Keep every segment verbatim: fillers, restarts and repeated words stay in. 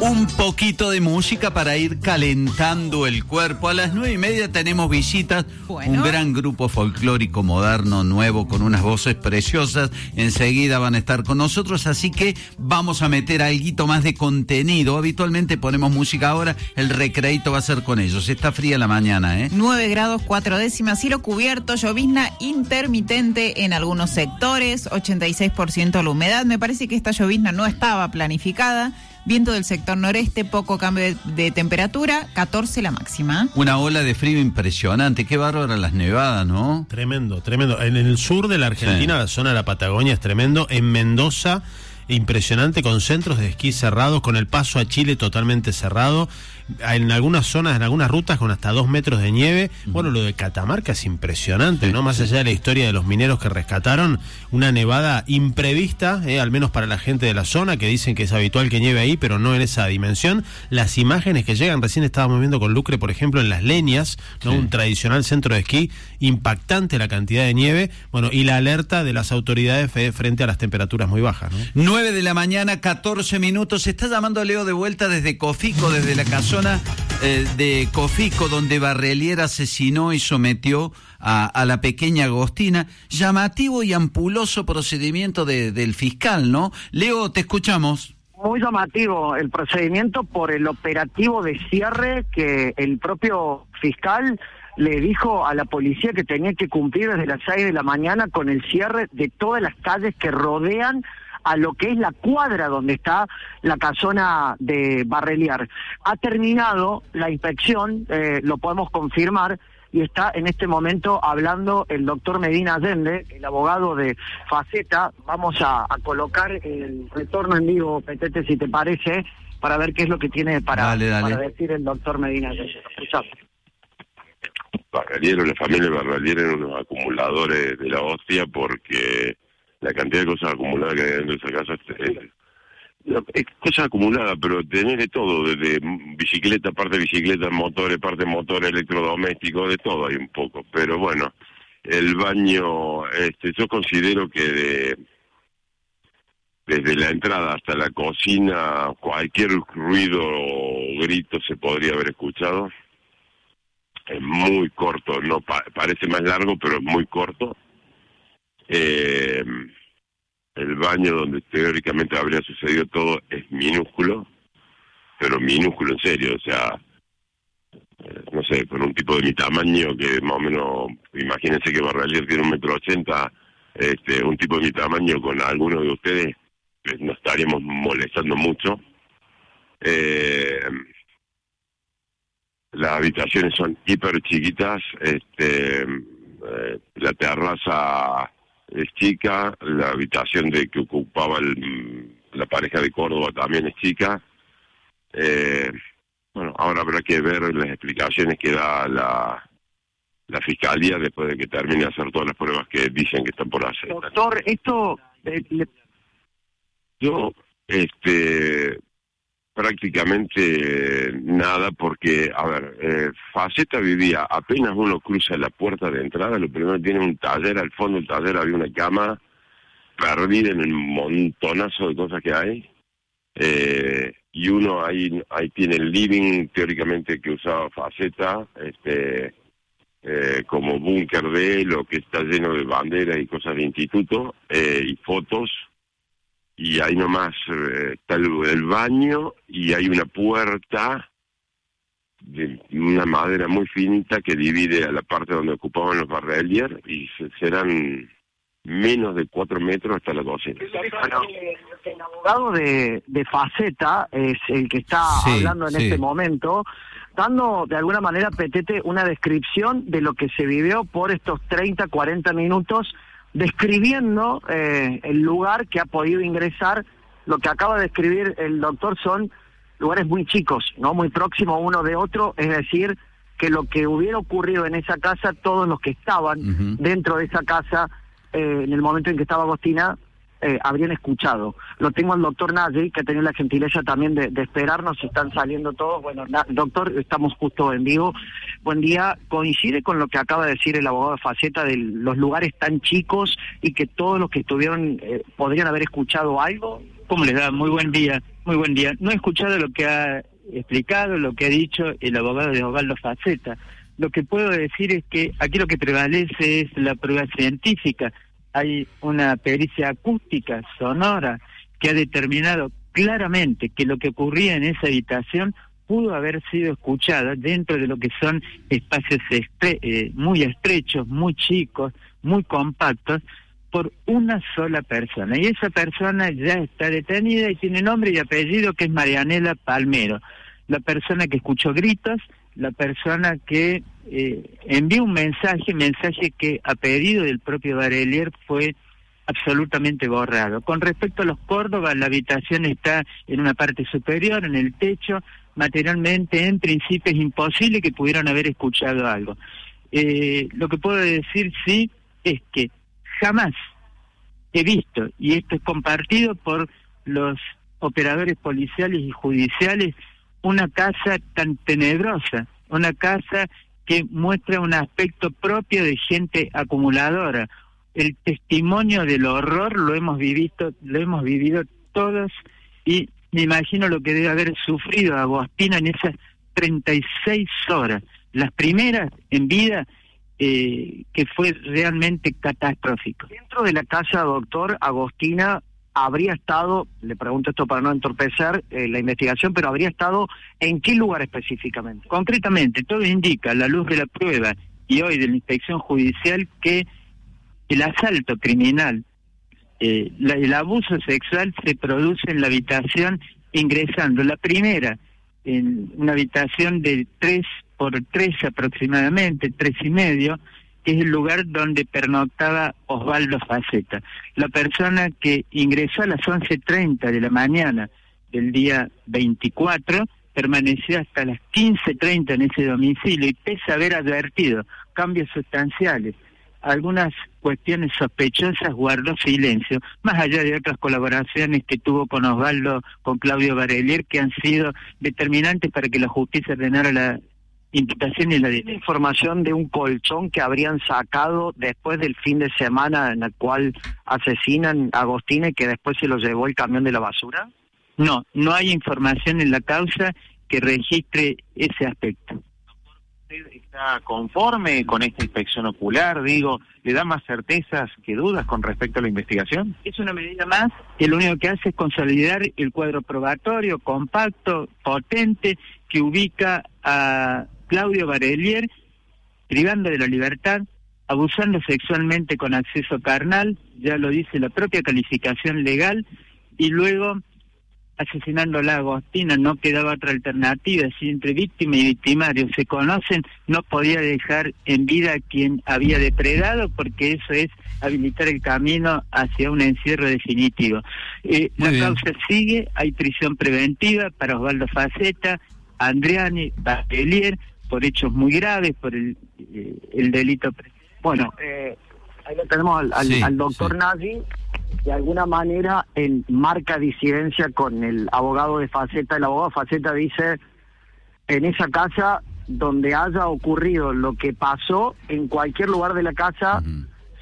Un poquito de música para ir calentando el cuerpo. A las nueve y media tenemos visitas, bueno. Un gran grupo folclórico moderno, nuevo, con unas voces preciosas. Enseguida van a estar con nosotros, así que vamos a meter alguito más de contenido. Habitualmente ponemos música ahora, el recreito va a ser con ellos. Está fría la mañana, ¿eh? nueve grados cuatro décimas, cielo cubierto, llovizna intermitente en algunos sectores, ochenta y seis por ciento la humedad. Me parece que esta llovizna no estaba planificada. Viento del sector noreste, poco cambio de, de temperatura, catorce la máxima. Una ola de frío impresionante, qué bárbara las nevadas, ¿no? Tremendo, tremendo. En el sur de la Argentina, sí. La zona de la Patagonia es tremendo. En Mendoza, impresionante, con centros de esquí cerrados, con el paso a Chile totalmente cerrado. En algunas zonas, en algunas rutas con hasta dos metros de nieve. Uh-huh. Bueno, lo de Catamarca es impresionante, sí, ¿no? Más sí. allá de la historia de los mineros que rescataron, una nevada imprevista, eh, al menos para la gente de la zona, que dicen que es habitual que nieve ahí, pero no en esa dimensión. Las imágenes que llegan, recién estábamos viendo con Lucre, por ejemplo, en Las Leñas, ¿no? Sí. Un tradicional centro de esquí, impactante la cantidad de nieve, bueno, y la alerta de las autoridades fe, frente a las temperaturas muy bajas, ¿no? nueve de la mañana, catorce minutos, se está llamando Leo de vuelta desde Cofico, desde la casona eh, de Cofico, donde Barrelier asesinó y sometió a, a la pequeña Agostina. Llamativo y ampuloso procedimiento de, del fiscal, ¿no? Leo, te escuchamos. Muy llamativo el procedimiento por el operativo de cierre que el propio fiscal le dijo a la policía que tenía que cumplir desde las seis de la mañana con el cierre de todas las calles que rodean a lo que es la cuadra donde está la casona de Barrelier. Ha terminado la inspección, eh, lo podemos confirmar, y está en este momento hablando el doctor Medina Allende, el abogado de Faceta. Vamos a, a colocar el retorno en vivo, Petete, si te parece, para ver qué es lo que tiene para, dale, dale. para decir el doctor Medina Allende. Escuchamos. Barrelier o la familia Barrelier eran unos acumuladores de la hostia, porque la cantidad de cosas acumuladas que hay dentro de esa casa es, es cosas acumuladas, pero tenés de todo, desde bicicleta, parte de bicicleta, motores, parte de motores, electrodomésticos, de todo hay un poco. Pero bueno, el baño, este, yo considero que de, desde la entrada hasta la cocina, cualquier ruido o grito se podría haber escuchado. Es muy corto, no pa- parece más largo, pero es muy corto. Eh, el baño donde teóricamente habría sucedido todo es minúsculo, pero minúsculo en serio, o sea, eh, no sé, con un tipo de mi tamaño, que más o menos, imagínense que Barrelier tiene un metro ochenta, este, un tipo de mi tamaño con alguno de ustedes, pues nos estaríamos molestando mucho. Eh, las habitaciones son hiper chiquitas, este, eh, la terraza es chica, la habitación de que ocupaba el, la pareja de Córdoba también es chica. Eh, bueno, ahora habrá que ver las explicaciones que da la, la fiscalía después de que termine de hacer todas las pruebas que dicen que están por hacer. Doctor, esto... Eh, le... Yo, este... prácticamente nada, porque, a ver, eh, Faceta vivía, apenas uno cruza la puerta de entrada, lo primero tiene un taller, al fondo del taller había una cama perdida en el montonazo de cosas que hay, eh, y uno ahí ahí tiene el living, teóricamente, que usaba Faceta, este eh, como búnker de él, o que está lleno de banderas y cosas de instituto, eh, y fotos. Y ahí nomás eh, está el, el baño, y hay una puerta de una madera muy finita que divide a la parte donde ocupaban los Barrelier, y se, serán menos de cuatro metros hasta la cocina. Bueno, el abogado de, de Faceta es el que está sí, hablando en sí. este momento, dando de alguna manera, Petete, una descripción de lo que se vivió por estos treinta, cuarenta minutos, describiendo eh, el lugar que ha podido ingresar. Lo que acaba de describir el doctor son lugares muy chicos, no muy próximos uno de otro, es decir, que lo que hubiera ocurrido en esa casa, todos los que estaban uh-huh. dentro de esa casa, eh, en el momento en que estaba Agostina, eh, habrían escuchado. Lo tengo al doctor Nagy, que ha tenido la gentileza también de, de esperarnos, están saliendo todos. Bueno, na, doctor, estamos justo en vivo. Buen día. ¿Coincide con lo que acaba de decir el abogado de Faceta de los lugares tan chicos y que todos los que estuvieron eh, podrían haber escuchado algo? ¿Cómo les da? Muy buen día. Muy buen día. No he escuchado lo que ha explicado, lo que ha dicho el abogado de Osvaldo Faceta. Lo que puedo decir es que aquí lo que prevalece es la prueba científica. Hay una pericia acústica, sonora, que ha determinado claramente que lo que ocurría en esa habitación pudo haber sido escuchada dentro de lo que son espacios estre- eh, muy estrechos, muy chicos, muy compactos, por una sola persona. Y esa persona ya está detenida y tiene nombre y apellido, que es Marianela Palmero. La persona que escuchó gritos, la persona que eh, envió un mensaje, mensaje que a pedido del propio Barelier fue absolutamente borrado. Con respecto a los Córdoba, la habitación está en una parte superior, en el techo. Materialmente, en principio, es imposible que pudieran haber escuchado algo. Eh, lo que puedo decir, sí, es que jamás he visto, y esto es compartido por los operadores policiales y judiciales, una casa tan tenebrosa, una casa que muestra un aspecto propio de gente acumuladora. El testimonio del horror lo hemos vivido, lo hemos vivido todos, y me imagino lo que debe haber sufrido Agostina en esas treinta y seis horas. Las primeras en vida, eh, que fue realmente catastrófico. Dentro de la casa, doctor, Agostina habría estado, le pregunto esto para no entorpecer eh, la investigación, pero habría estado ¿en qué lugar específicamente? Concretamente, todo indica, a la luz de la prueba y hoy de la inspección judicial, que el asalto criminal, eh, la, el abuso sexual se produce en la habitación ingresando, la primera, en una habitación de tres por tres aproximadamente, tres y medio, que es el lugar donde pernoctaba Osvaldo Faceta. La persona que ingresó a las once treinta de la mañana del día veinticuatro, permaneció hasta las quince treinta en ese domicilio, y pese a haber advertido cambios sustanciales, algunas cuestiones sospechosas, guardó silencio, más allá de otras colaboraciones que tuvo con Osvaldo, con Claudio Barelier, que han sido determinantes para que la justicia ordenara la imputación y la ¿Tiene información de un colchón que habrían sacado después del fin de semana en el cual asesinan a Agostina y que después se lo llevó el camión de la basura? No, no hay información en la causa que registre ese aspecto. ¿Usted está conforme con esta inspección ocular? Digo, ¿le da más certezas que dudas con respecto a la investigación? Es una medida más que lo único que hace es consolidar el cuadro probatorio compacto, potente, que ubica a Claudio Barelier privando de la libertad, abusando sexualmente con acceso carnal, ya lo dice la propia calificación legal, y luego asesinándola a Agostina. No quedaba otra alternativa. Si entre víctima y victimario se conocen, no podía dejar en vida a quien había depredado, porque eso es habilitar el camino hacia un encierro definitivo. Eh, la bien. causa sigue, hay prisión preventiva para Osvaldo Faceta, Andriani, Barelier, por hechos muy graves, por el, eh, el delito. Bueno, eh, ahí lo tenemos al, al, Sí, al doctor sí. Nagy, de alguna manera en marca disidencia con el abogado de Faceta. El abogado de Faceta dice, en esa casa donde haya ocurrido lo que pasó, en cualquier lugar de la casa Uh-huh.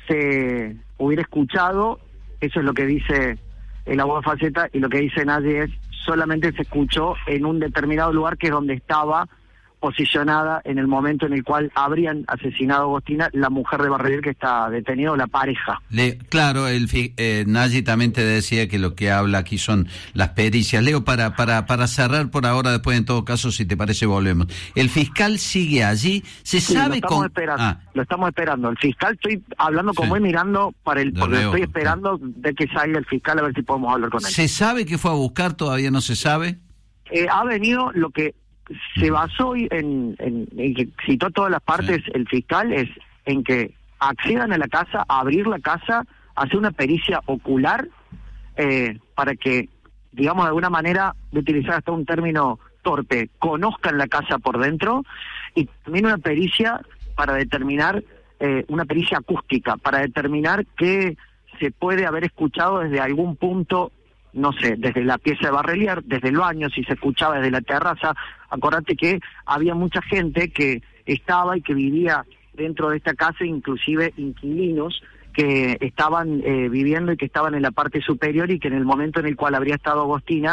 se hubiera escuchado. Eso es lo que dice el abogado de Faceta, y lo que dice Nagy es, solamente se escuchó en un determinado lugar, que es donde estaba posicionada en el momento en el cual habrían asesinado a Agostina, la mujer de Barelier que está detenido, la pareja. Le, claro, el eh, Nagy también te decía que lo que habla aquí son las pericias. Leo, para para para cerrar por ahora, después en todo caso, si te parece, volvemos. El fiscal sigue allí, se Sí, sabe lo estamos con... esperando, Ah, lo estamos esperando. El fiscal, estoy hablando como Sí. es, mirando para el, De porque reojo, estoy esperando de que salga el fiscal a ver si podemos hablar con él. ¿se sabe que fue a buscar? ¿Todavía no se sabe? Eh, ha venido lo que se basó en, en, en que citó todas las partes Sí. el fiscal, es en que accedan a la casa, a abrir la casa, hacer una pericia ocular, eh, para que, digamos, de alguna manera, de utilizar hasta un término torpe, conozcan la casa por dentro, y también una pericia para determinar, eh, una pericia acústica, para determinar que se puede haber escuchado desde algún punto, no sé, desde la pieza de Barelier, desde el baño, si se escuchaba desde la terraza. Acordate que había mucha gente que estaba y que vivía dentro de esta casa, inclusive inquilinos que estaban eh, viviendo y que estaban en la parte superior, y que en el momento en el cual habría estado Agostina,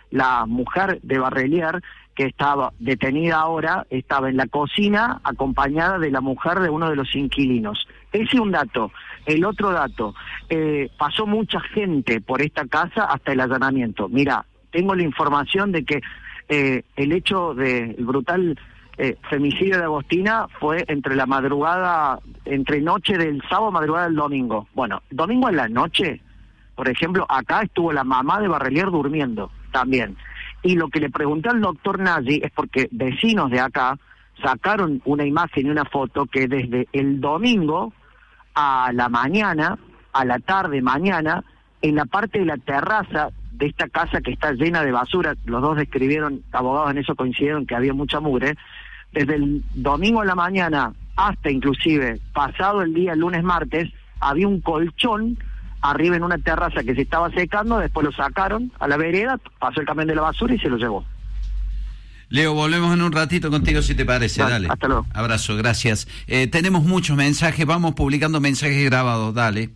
la mujer de Barrelier, que estaba detenida ahora, estaba en la cocina acompañada de la mujer de uno de los inquilinos. Ese es un dato. El otro dato, eh, pasó mucha gente por esta casa hasta el allanamiento. Mira, tengo la información de que eh, el hecho del brutal eh, femicidio de Agostina fue entre la madrugada, entre noche del sábado, madrugada del domingo. Bueno, domingo en la noche, por ejemplo, acá estuvo la mamá de Barrelier durmiendo también. Y lo que le pregunté al doctor Nagy es porque vecinos de acá sacaron una imagen y una foto que desde el domingo a la mañana, a la tarde mañana, en la parte de la terraza de esta casa que está llena de basura, los dos describieron, abogados en eso coincidieron que había mucha mugre, desde el domingo a la mañana hasta inclusive pasado el día lunes martes, había un colchón arriba en una terraza que se estaba secando, después lo sacaron a la vereda, pasó el camión de la basura y se lo llevó. Leo, volvemos en un ratito contigo si te parece, dale. dale. Hasta luego. Abrazo, gracias. Eh, tenemos muchos mensajes, vamos publicando mensajes grabados, dale.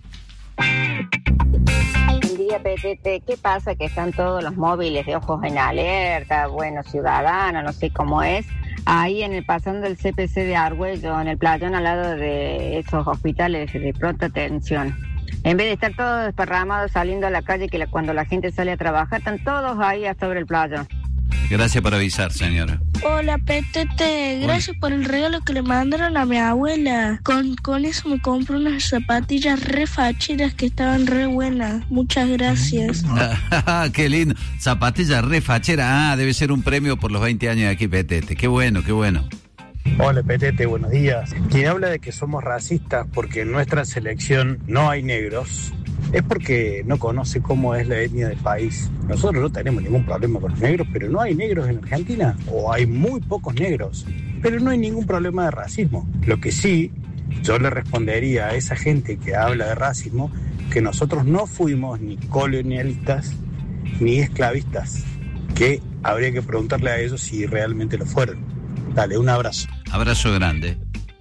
Buen día, P T T. ¿Qué pasa? Que están todos los móviles de ojos en alerta, bueno, ciudadana, no sé cómo es, ahí en el pasando el C P C de Argüello, en el playón al lado de esos hospitales de pronta atención. En vez de estar todos desparramados saliendo a la calle, que la, cuando la gente sale a trabajar, están todos ahí sobre el playón. Gracias por avisar, señora. Hola, P T T. Gracias Hola. por el regalo que le mandaron a mi abuela. Con, con eso me compré unas zapatillas re facheras que estaban re buenas. Muchas gracias. Qué lindo. Zapatillas re facheras. Ah, debe ser un premio por los veinte años de aquí, P T T. Qué bueno, qué bueno. Hola, P T T, buenos días. Quien habla de que somos racistas porque en nuestra selección no hay negros es porque no conoce cómo es la etnia del país. Nosotros no tenemos ningún problema con los negros, pero no hay negros en Argentina, o hay muy pocos negros, pero no hay ningún problema de racismo. Lo que sí, yo le respondería a esa gente que habla de racismo que nosotros no fuimos ni colonialistas ni esclavistas, que habría que preguntarle a ellos si realmente lo fueron. Dale, un abrazo. Abrazo grande.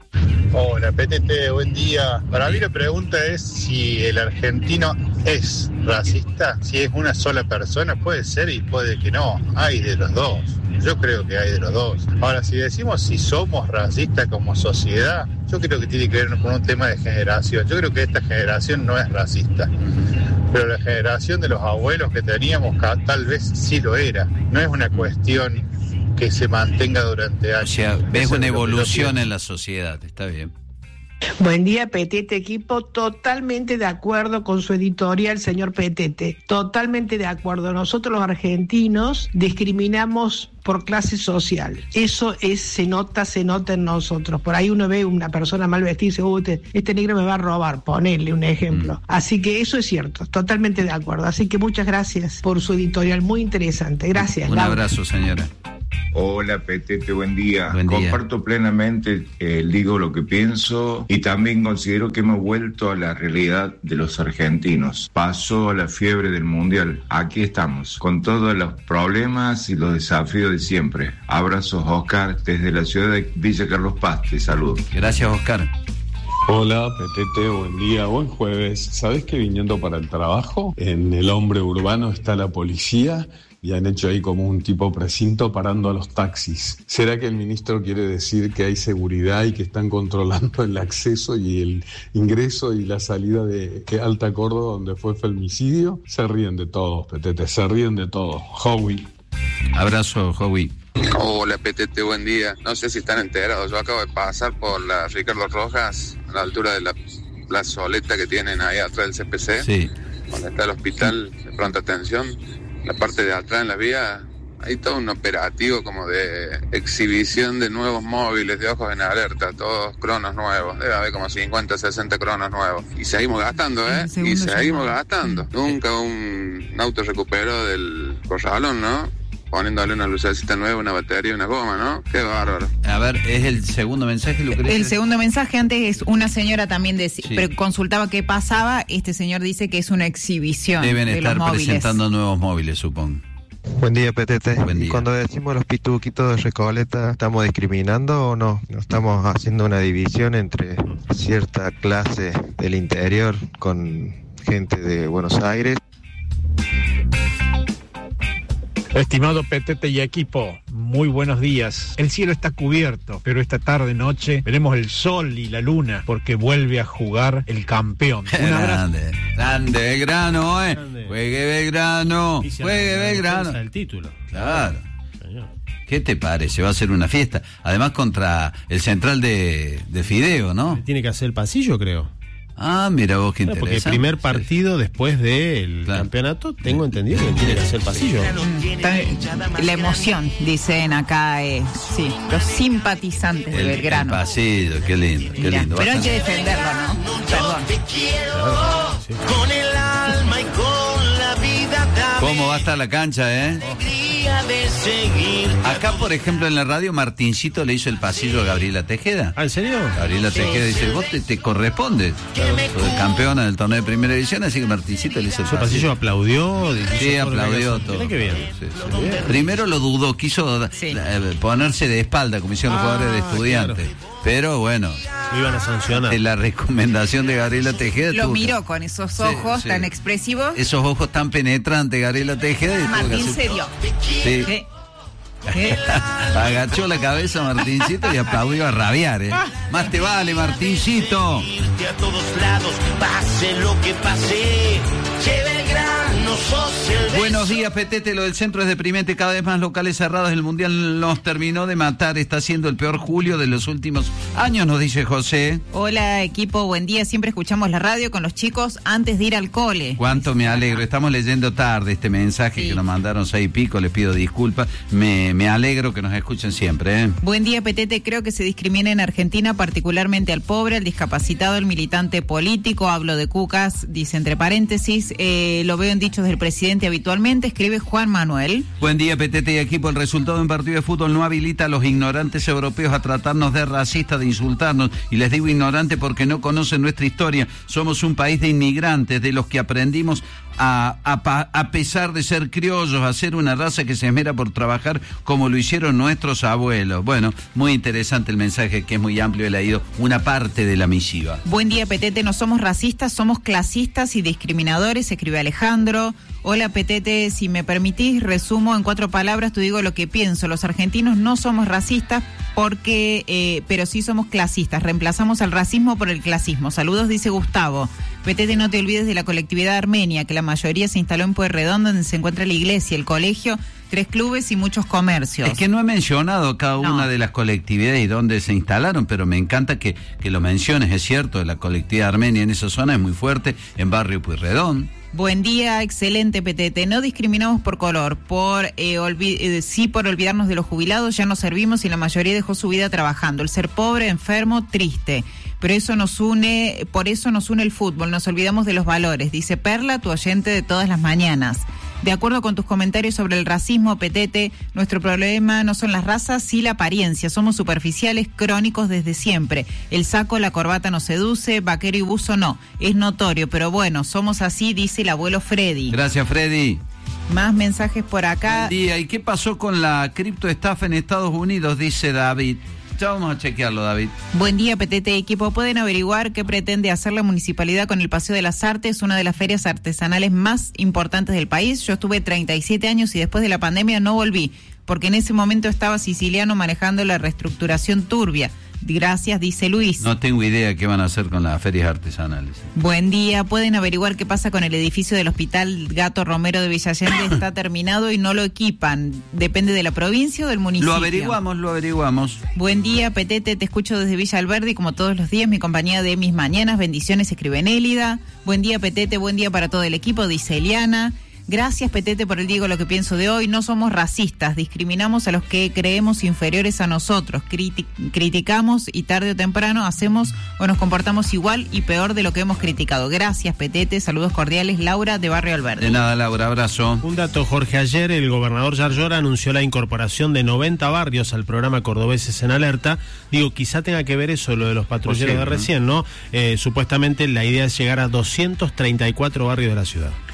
Hola, P T T, buen día. Para mí la pregunta es si el argentino es racista, si es una sola persona, puede ser y puede que no. Hay de los dos. Yo creo que hay de los dos. Ahora, si decimos si somos racistas como sociedad, yo creo que tiene que ver con un tema de generación. Yo creo que esta generación no es racista, pero la generación de los abuelos que teníamos tal vez sí lo era. No es una cuestión que se mantenga durante años. O sea, ves una evolución en la sociedad, está bien. Buen día, P T T equipo, totalmente de acuerdo con su editorial, señor P T T, totalmente de acuerdo. Nosotros los argentinos discriminamos por clase social, eso es, se nota, se nota en nosotros. Por ahí uno ve una persona mal vestida y dice, uh, este, este negro me va a robar, ponerle un ejemplo. Mm. Así que eso es cierto, totalmente de acuerdo. Así que muchas gracias por su editorial, muy interesante. Gracias. Un Laura. abrazo, señora. Hola, P T T, buen día. Buen día. Comparto plenamente, eh, digo lo que pienso y también considero que hemos vuelto a la realidad de los argentinos. Pasó la fiebre del mundial. Aquí estamos, con todos los problemas y los desafíos de siempre. Abrazos, Oscar, desde la ciudad de Villa Carlos Paz. Te saludo. Gracias, Oscar. Hola, P T T, buen día, buen jueves. ¿Sabés que viniendo para el trabajo, en el hombre urbano está la policía? Y han hecho ahí como un tipo precinto parando a los taxis. ¿Será que el ministro quiere decir que hay seguridad y que están controlando el acceso y el ingreso y la salida de Alta Córdoba, donde fue femicidio? Se ríen de todos, P T T, se ríen de todos. Howie. Abrazo, Howie. Hola, P T T, buen día. No sé si están enterados, yo acabo de pasar por la Ricardo Rojas, a la altura de la plazoleta que tienen ahí atrás del C P C, sí, donde está el hospital de pronta atención. La parte de atrás en la vía, hay todo un operativo como de exhibición de nuevos móviles de ojos en alerta, todos cronos nuevos, debe haber como cincuenta, sesenta cronos nuevos. Y seguimos gastando, ¿eh? Y seguimos gastando. Nunca un auto recuperó del corralón, ¿no? Poniéndole una lucecita nueva, una batería y una goma, ¿no? Qué bárbaro. A ver, es el segundo mensaje, Lucrecia. El segundo mensaje antes es una señora también de, sí. pero consultaba qué pasaba. Este señor dice que es una exhibición. Deben de estar los móviles. presentando nuevos móviles, supongo. Buen día, P T T. Buen día. Cuando decimos los pituquitos de Recoleta, ¿estamos discriminando o no? ¿No estamos haciendo una división entre cierta clase del interior con gente de Buenos Aires? Estimado Petete y equipo, muy buenos días. El cielo está cubierto, pero esta tarde noche veremos el sol y la luna porque vuelve a jugar el campeón. Un abrazo. Grande, grande Belgrano, eh. Grande. Juegue Belgrano, juegue Belgrano. El título. Claro. ¿Qué te parece? Va a ser una fiesta. Además contra el central de, de Fideo, ¿no? Tiene que hacer el pasillo, creo. Ah, mira vos qué claro, interesante. porque el primer partido después del claro. campeonato, tengo entendido que tiene que hacer el pasillo. La emoción, dicen acá, eh, sí, los simpatizantes el, de Belgrano. El pasillo, qué lindo, qué Mira, lindo. Pero hay que defenderlo, ¿no? Perdón. Claro, sí. Con el alma y con la vida. ¿Cómo va a estar la cancha, eh? Acá, por ejemplo, en la radio, Martincito le hizo el pasillo a Gabriela Tejeda. ¿Ah, en serio? Gabriela sí, Tejeda sí. dice, vos te, te corresponde. Claro, sos campeona del torneo de primera división, así que Martincito le hizo el pasillo. ¿El pasillo aplaudió? Sí, aplaudió todo. Mira qué bien. Sí, sí. Bien. Primero lo dudó, quiso sí. eh, ponerse de espalda, como hicieron los ah, jugadores de Estudiantes. Claro. Pero bueno, lo iban a sancionar. La recomendación de Gabriela Tejeda. Lo miró con esos ojos sí, tan sí. expresivos. Esos ojos tan penetrantes, Gabriela Tejeda. Y Martín se dio. Sí. ¿Qué? ¿Qué? Agachó la cabeza Martincito y aplaudió a rabiar, ¿eh? Más te vale, Martincito. A todos lados, pase lo que pase. Buenos días, Petete. Lo del centro es deprimente. Cada vez más locales cerrados. El Mundial nos terminó de matar. Está siendo el peor julio de los últimos años, nos dice José. Hola, equipo. Buen día. Siempre escuchamos la radio con los chicos antes de ir al cole. Cuánto me alegro. Estamos leyendo tarde este mensaje sí. que nos mandaron seis y pico. Les pido disculpas. Me, me alegro que nos escuchen siempre, ¿eh? Buen día, Petete. Creo que se discrimina en Argentina particularmente al pobre, al discapacitado, al militante político. Hablo de cucas, dice entre paréntesis. Eh, lo veo en dichos del presidente habitualmente, escribe Juan Manuel. Buen día, Petete y equipo. El resultado de un partido de fútbol no habilita a los ignorantes europeos a tratarnos de racistas, de insultarnos. Y les digo ignorante porque no conocen nuestra historia. Somos un país de inmigrantes, de los que aprendimos a, a, a pesar de ser criollos, a ser una raza que se esmera por trabajar como lo hicieron nuestros abuelos. Bueno, muy interesante el mensaje, que es muy amplio. He leído una parte de la misiva. Buen día, Petete. No somos racistas, somos clasistas y discriminadores, escribe Alejandro. Hola, Petete, si me permitís, resumo en cuatro palabras, te digo lo que pienso. Los argentinos no somos racistas, porque, eh, pero sí somos clasistas. Reemplazamos al racismo por el clasismo. Saludos, dice Gustavo. Petete, no te olvides de la colectividad armenia, que la mayoría se instaló en Pueyrredón, donde se encuentra la iglesia, el colegio, tres clubes y muchos comercios. Es que no he mencionado cada no. una de las colectividades y dónde se instalaron, pero me encanta que, que lo menciones. Es cierto, la colectividad armenia en esa zona es muy fuerte, en barrio Pueyrredón. Buen día, excelente, Petete. No discriminamos por color, por eh, olvi- eh, sí por olvidarnos de los jubilados, ya no servimos y la mayoría dejó su vida trabajando. El ser pobre, enfermo, triste. Pero eso nos une, por eso nos une el fútbol, nos olvidamos de los valores, dice Perla, tu oyente de todas las mañanas. De acuerdo con tus comentarios sobre el racismo, Petete, nuestro problema no son las razas, sí la apariencia. Somos superficiales, crónicos desde siempre. El saco, la corbata nos seduce, vaquero y buzo no. Es notorio, pero bueno, somos así, dice el abuelo Freddy. Gracias, Freddy. Más mensajes por acá. Buen día. ¿Y qué pasó con la criptoestafa en Estados Unidos? Dice David. Ya vamos a chequearlo, David. Buen día, Petete equipo. ¿Pueden averiguar qué pretende hacer la municipalidad con el Paseo de las Artes, una de las ferias artesanales más importantes del país? Yo estuve treinta y siete años y después de la pandemia no volví, porque en ese momento estaba Siciliano manejando la reestructuración turbia. Gracias, dice Luis. No tengo idea qué van a hacer con las ferias artesanales. Buen día. ¿Pueden averiguar qué pasa con el edificio del Hospital Gato Romero de Villa Allende? Está terminado y no lo equipan. ¿Depende de la provincia o del municipio? Lo averiguamos, lo averiguamos. Buen día, Petete. Te escucho desde Villa Alberdi, como todos los días, mi compañía de mis mañanas. Bendiciones, escribe Nélida. Buen día, Petete. Buen día para todo el equipo, dice Eliana. Gracias, Petete, por el digo lo que pienso de hoy. No somos racistas, discriminamos a los que creemos inferiores a nosotros, Criti- criticamos y tarde o temprano hacemos o nos comportamos igual y peor de lo que hemos criticado. Gracias, Petete, saludos cordiales, Laura de Barrio Alberdi. De nada, Laura, abrazo. Un dato, Jorge, ayer el gobernador Yarlora anunció la incorporación de noventa barrios al programa Cordobeses en Alerta. Digo, quizá tenga que ver eso, lo de los patrulleros pues sí, de recién, ¿no? Eh, supuestamente la idea es llegar a doscientos treinta y cuatro barrios de la ciudad.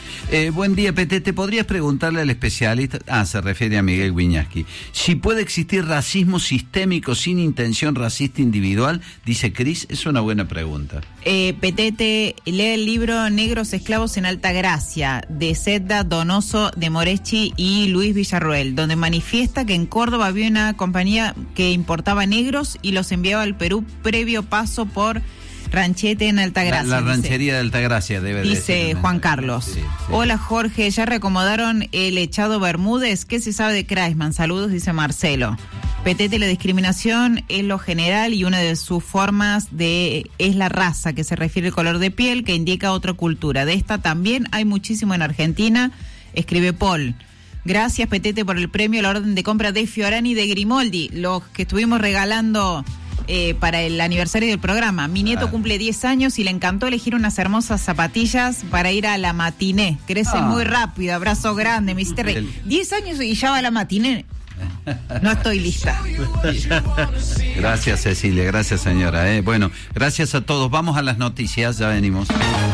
Eh, buen día, Petete. ¿Podrías preguntarle al especialista, ah, se refiere a Miguel Wiñaski, si puede existir racismo sistémico sin intención racista individual? Dice Cris, es una buena pregunta. Eh, Petete, lee el libro Negros Esclavos en Altagracia, de Zedda Donoso de Moretti y Luis Villarroel, donde manifiesta que en Córdoba había una compañía que importaba negros y los enviaba al Perú previo paso por Ranchete en Altagracia. La, la dice, ranchería de Altagracia debe de Dice Juan Carlos. Sí, sí. Hola Jorge, ¿ya reacomodaron el echado Bermúdez? ¿Qué se sabe de Kreisman? Saludos, dice Marcelo. Petete, la discriminación es lo general y una de sus formas de es la raza, que se refiere al color de piel, que indica otra cultura. De esta también hay muchísimo en Argentina, escribe Paul. Gracias, Petete, por el premio a la orden de compra de Fiorani de Grimoldi, los que estuvimos regalando eh, para el aniversario del programa. Mi nieto ah. cumple diez años y le encantó elegir unas hermosas zapatillas para ir a la matiné. Crecen ah. muy rápido, abrazo grande, me hiciste reír. diez años y ya va a la matiné. No estoy lista. Gracias, Cecilia, gracias, señora. Eh. Bueno, gracias a todos. Vamos a las noticias, ya venimos.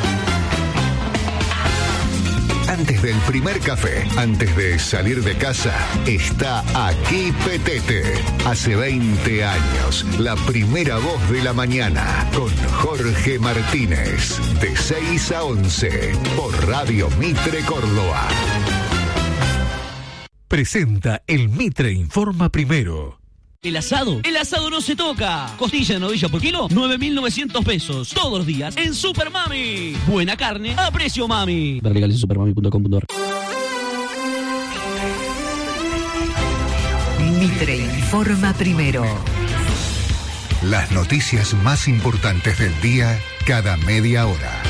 Antes del primer café, antes de salir de casa, está aquí Petete. Hace veinte años, la primera voz de la mañana, con Jorge Martínez, de seis a once, por Radio Mitre Córdoba. Presenta el Mitre Informa Primero. ¿El asado? El asado no se toca. Costilla de novilla por kilo, nueve mil novecientos pesos. Todos los días en Super Mami. Buena carne a precio mami. Ver legales en supermami punto com punto ar. Mitre Informa Primero. Las noticias más importantes del día cada media hora.